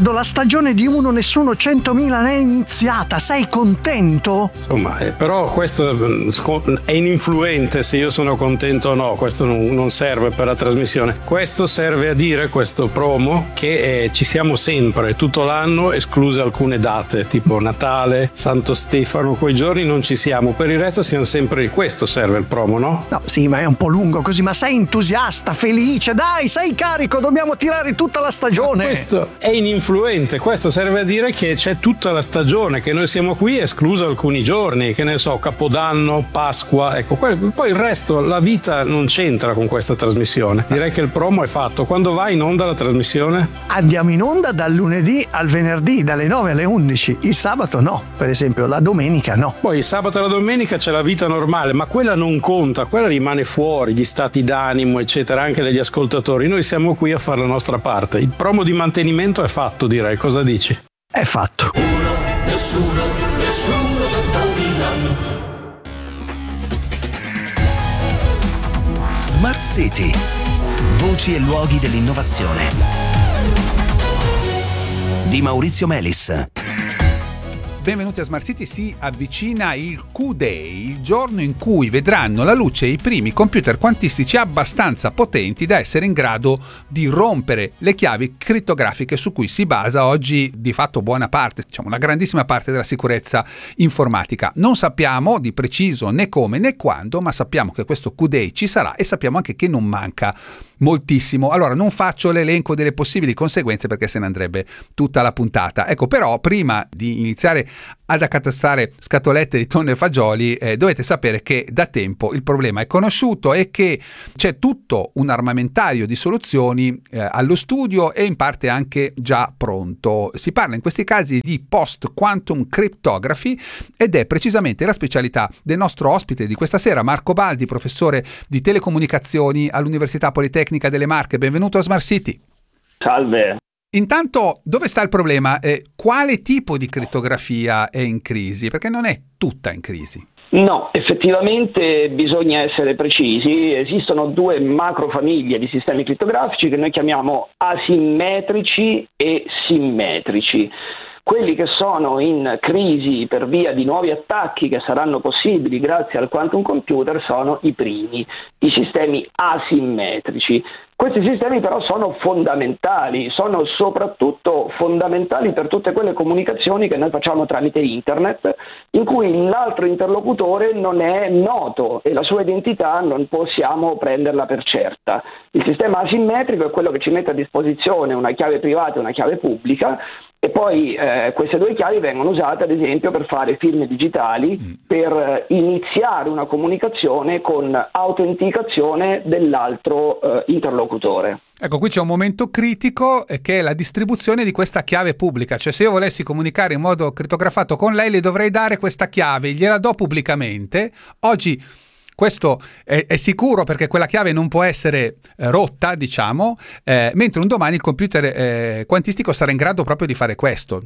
Riccardo, la stagione di Uno Nessuno 100.000 è iniziata, sei contento? Insomma, però questo è ininfluente se io sono contento o no, questo non serve per la trasmissione. Questo serve a dire, questo promo, che ci siamo sempre, tutto l'anno, escluse alcune date, tipo Natale, Santo Stefano, quei giorni non ci siamo, per il resto siamo sempre, questo serve il promo, no? No, sì, ma è un po' lungo così, ma sei entusiasta, felice, dai, sei carico, dobbiamo tirare tutta la stagione. Ma questo è ininfluente, questo serve a dire che c'è tutta la stagione, che noi siamo qui escluso alcuni giorni, che ne so, Capodanno, Pasqua, ecco, poi il resto, la vita non c'entra con questa trasmissione. Direi che il promo è fatto. Quando va in onda la trasmissione? Andiamo in onda dal lunedì al venerdì, dalle 9 alle 11, il sabato no, per esempio, la domenica no. Poi il sabato e la domenica c'è la vita normale, ma quella non conta, quella rimane fuori, gli stati d'animo, eccetera, anche degli ascoltatori. Noi siamo qui a fare la nostra parte. Il promo di mantenimento è fatto, direi. Cosa dici? È fatto. Uno, nessuno, 100.000. Smart City. Voci e luoghi dell'innovazione. Di Maurizio Melis. Benvenuti a Smart City. Si avvicina il Q-Day, il giorno in cui vedranno la luce i primi computer quantistici abbastanza potenti da essere in grado di rompere le chiavi crittografiche su cui si basa oggi di fatto buona parte, diciamo una grandissima parte della sicurezza informatica. Non sappiamo di preciso né come né quando, ma sappiamo che questo Q-Day ci sarà e sappiamo anche che non manca moltissimo. Allora non faccio l'elenco delle possibili conseguenze perché se ne andrebbe tutta la puntata. Ecco, però prima di iniziare ad accatastare scatolette di tonno e fagioli dovete sapere che da tempo il problema è conosciuto e che c'è tutto un armamentario di soluzioni allo studio e in parte anche già pronto. Si parla in questi casi di post-quantum cryptography ed è precisamente la specialità del nostro ospite di questa sera, Marco Baldi, professore di telecomunicazioni all'Università Politecnica delle Marche. Benvenuto a Smart City. Salve. Intanto, dove sta il problema? Quale tipo di crittografia è in crisi? Perché non è tutta in crisi. No, effettivamente bisogna essere precisi. Esistono due macrofamiglie di sistemi crittografici che noi chiamiamo asimmetrici e simmetrici. Quelli che sono in crisi per via di nuovi attacchi che saranno possibili grazie al quantum computer sono i primi, i sistemi asimmetrici. Questi sistemi però sono fondamentali, sono soprattutto fondamentali per tutte quelle comunicazioni che noi facciamo tramite internet, in cui l'altro interlocutore non è noto e la sua identità non possiamo prenderla per certa. Il sistema asimmetrico è quello che ci mette a disposizione una chiave privata e una chiave pubblica, e poi queste due chiavi vengono usate ad esempio per fare firme digitali, per iniziare una comunicazione con autenticazione dell'altro interlocutore. Ecco, qui c'è un momento critico che è la distribuzione di questa chiave pubblica, cioè se io volessi comunicare in modo crittografato con lei le dovrei dare questa chiave, gliela do pubblicamente. Oggi questo è sicuro perché quella chiave non può essere rotta, diciamo, mentre un domani il computer quantistico sarà in grado proprio di fare questo.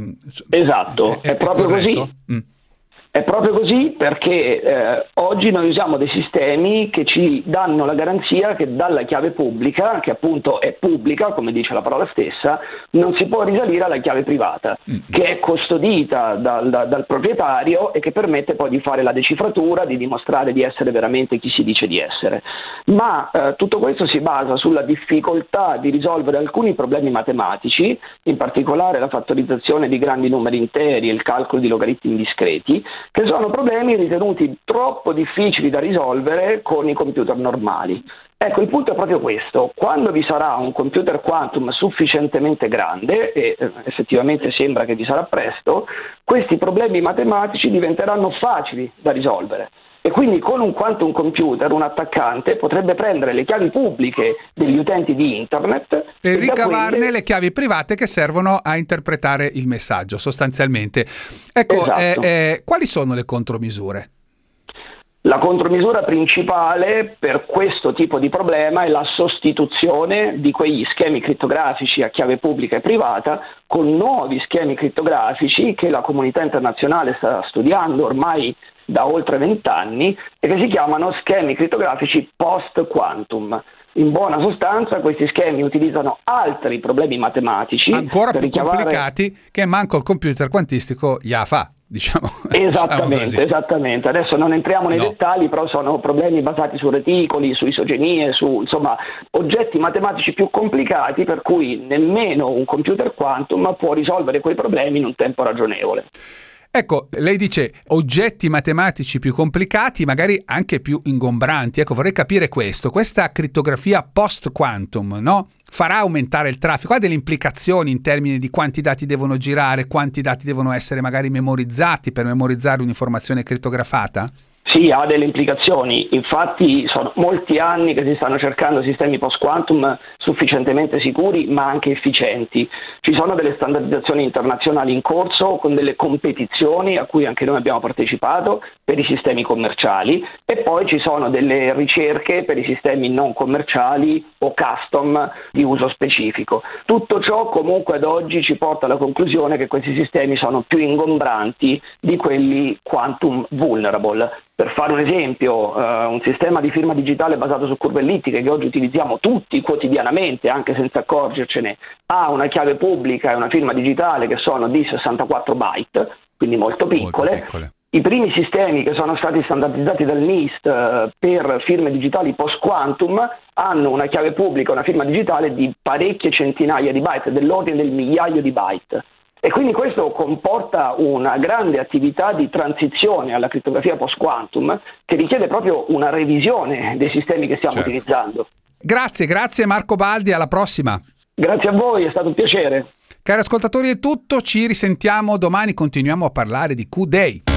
Esatto, è proprio corretto? così. È proprio così perché oggi noi usiamo dei sistemi che ci danno la garanzia che dalla chiave pubblica, che appunto è pubblica, come dice la parola stessa, non si può risalire alla chiave privata, che è custodita dal proprietario e che permette poi di fare la decifratura, di dimostrare di essere veramente chi si dice di essere. Ma tutto questo si basa sulla difficoltà di risolvere alcuni problemi matematici, in particolare la fattorizzazione di grandi numeri interi e il calcolo di logaritmi discreti, che sono problemi ritenuti troppo difficili da risolvere con i computer normali. Ecco, il punto è proprio questo: quando vi sarà un computer quantum sufficientemente grande, e effettivamente sembra che vi sarà presto, questi problemi matematici diventeranno facili da risolvere. E quindi con un quantum computer un attaccante potrebbe prendere le chiavi pubbliche degli utenti di internet e ricavarne le chiavi private che servono a interpretare il messaggio sostanzialmente. Ecco, esatto. Quali sono le contromisure? La contromisura principale per questo tipo di problema è la sostituzione di quegli schemi crittografici a chiave pubblica e privata con nuovi schemi crittografici che la comunità internazionale sta studiando ormai da oltre 20 anni e che si chiamano schemi crittografici post-quantum. In buona sostanza questi schemi utilizzano altri problemi matematici ancora per più ricavare... complicati che manco il computer quantistico ya fa, diciamo. Esattamente. Adesso non entriamo nei dettagli, però sono problemi basati su reticoli, su isogonie, su insomma oggetti matematici più complicati, per cui nemmeno un computer quantum può risolvere quei problemi in un tempo ragionevole. Ecco, lei dice oggetti matematici più complicati, magari anche più ingombranti. Ecco, vorrei capire questa crittografia post-quantum, no? Farà aumentare il traffico? Ha delle implicazioni in termini di quanti dati devono girare, quanti dati devono essere magari memorizzati per memorizzare un'informazione crittografata? Sì, ha delle implicazioni, infatti sono molti anni che si stanno cercando sistemi post-quantum sufficientemente sicuri ma anche efficienti. Ci sono delle standardizzazioni internazionali in corso con delle competizioni a cui anche noi abbiamo partecipato per i sistemi commerciali e poi ci sono delle ricerche per i sistemi non commerciali o custom di uso specifico. Tutto ciò comunque ad oggi ci porta alla conclusione che questi sistemi sono più ingombranti di quelli quantum vulnerable. Per fare un esempio, un sistema di firma digitale basato su curve ellittiche che oggi utilizziamo tutti quotidianamente, anche senza accorgercene, ha una chiave pubblica e una firma digitale che sono di 64 byte, quindi molto piccole. I primi sistemi che sono stati standardizzati dal NIST per firme digitali post-quantum hanno una chiave pubblica e una firma digitale di parecchie centinaia di byte, dell'ordine del migliaio di byte. E quindi questo comporta una grande attività di transizione alla crittografia post-quantum che richiede proprio una revisione dei sistemi che stiamo utilizzando. Grazie Marco Baldi, alla prossima. Grazie a voi, è stato un piacere. Cari ascoltatori è tutto, ci risentiamo domani, continuiamo a parlare di Q-Day.